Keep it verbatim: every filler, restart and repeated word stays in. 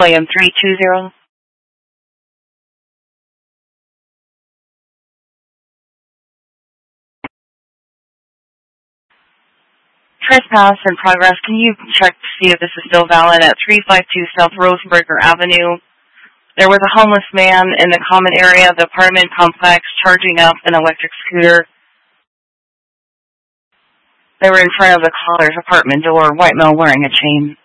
William three two zero. Trespass in progress. Can you check to see if this is still valid at three five two South Rosenberger Avenue? There was a homeless man in the common area of the apartment complex charging up an electric scooter. They were in front of the caller's apartment door, white male wearing a chain.